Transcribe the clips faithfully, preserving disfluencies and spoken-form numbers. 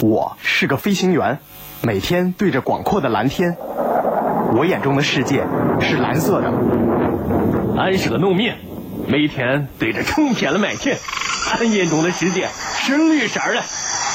我是个飞行员，每天对着广阔的蓝天，我眼中的世界是蓝色的。 俺是个农民，每天对着成片的麦田，俺眼中的世界是绿色的。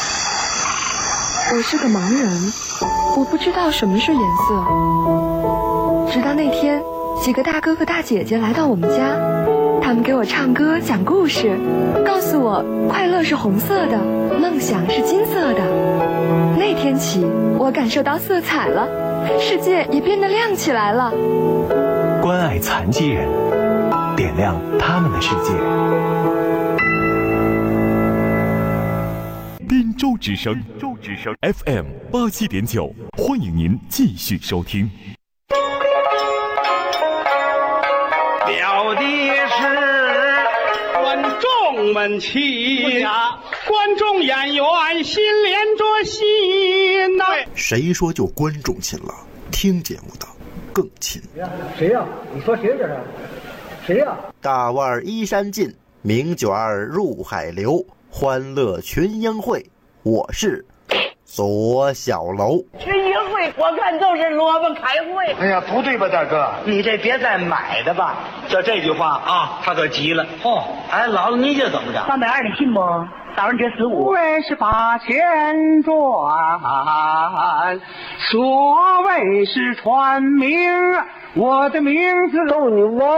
我是个盲人，我不知道什么是颜色。直到那天，几个大哥哥大姐姐来到我们家，他们给我唱歌讲故事，告诉我快乐是红色的，梦想是金色的。那天起，我感受到色彩了，世界也变得亮起来了。 关爱残疾人，点亮他们的世界。 滨州之声，州之声 F M 八七点九，欢迎您继续收听。 表的是观众们齐呀，观众演员心连着心呐。 谁说就观众亲了？听节目的更亲。 谁呀、啊？你说谁这是？谁呀、啊？ 大腕依山尽，名卷入海流。欢乐群英会，我是左小楼。 群英会，我看都是萝卜开会。 哎呀，不对吧，大哥？你这别再买的吧。就这句话啊，他可急了。哦，哎，姥姥，你这怎么着？ 三百二，你信不？打完这十五。 为是把钱赚，所谓是传名，我的名字逗你玩。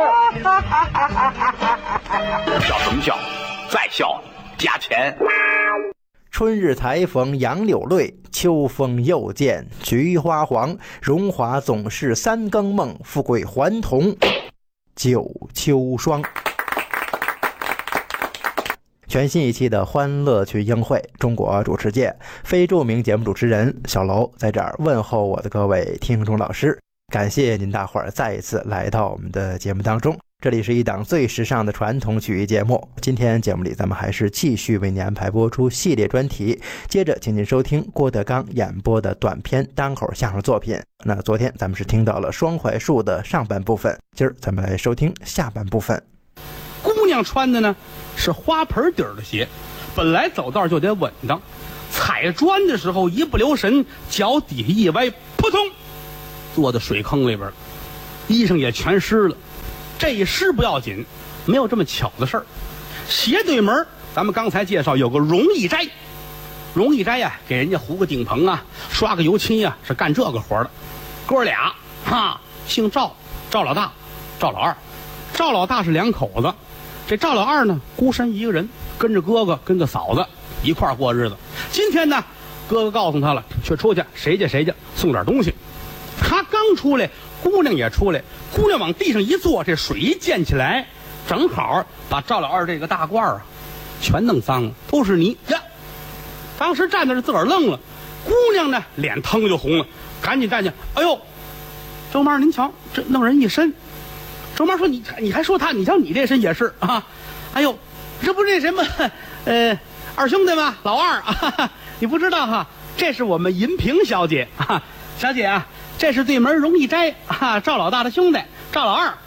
笑什么笑？再笑加钱。 春日才逢杨柳绿，秋风又见菊花黄。荣华总是三更梦，富贵还同九秋霜。全新一期的欢乐群英会中国主持界非著名节目主持人小楼在这儿问候我的各位听众老师，感谢您大伙儿再一次来到我们的节目当中。这里是一档最时尚的传统曲艺节目，今天节目里咱们还是继续为您安排播出系列专题，接着请您收听郭德纲演播的短篇单口相声作品。那昨天咱们是听到了双槐树的上半部分，今儿咱们来收听下半部分。 姑娘穿的呢是花盆底儿的鞋，本来走道就得稳当，踩砖的时候一不留神，脚底下一歪，扑通坐在水坑里边，衣裳也全湿了。这一湿不要紧，没有这么巧的事儿。斜对门咱们刚才介绍有个容易斋，容易斋呀、啊，给人家糊个顶棚啊，刷个油漆呀、啊，是干这个活的。哥俩哈，姓赵，赵老大，赵老二。赵老大是两口子，这赵老二呢孤身一个人，跟着哥哥跟个嫂子一块儿过日子。今天呢，哥哥告诉他了，去出去谁家谁家送点东西。他刚出来，姑娘也出来，姑娘往地上一坐，这水一溅起来，正好把赵老二这个大褂啊全弄脏了，都是泥呀！当时站在这自个儿愣了，姑娘呢脸腾就红了，赶紧站起，哎呦，周妈您瞧，这弄人一身。周妈说你你还说他，你瞧你这身也是啊，哎呦，这不是那什么呃二兄弟吗？老二啊，你不知道哈，这是我们银萍小姐啊，小姐啊。这是对门容易斋啊，赵老大的兄弟赵老二